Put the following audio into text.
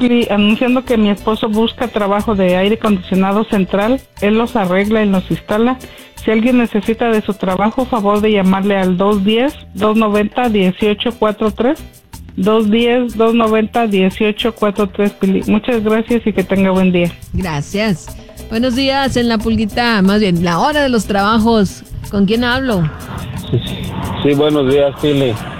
Pili, anunciando que mi esposo busca trabajo de aire acondicionado central. Él los arregla y los instala. Si alguien necesita de su trabajo, favor de llamarle al 210-290-1843. 210-290-1843, Pili. Muchas gracias y que tenga buen día. Gracias. Buenos días en La Pulguita, más bien, la hora de los trabajos. ¿Con quién hablo? Sí, buenos días, Pili.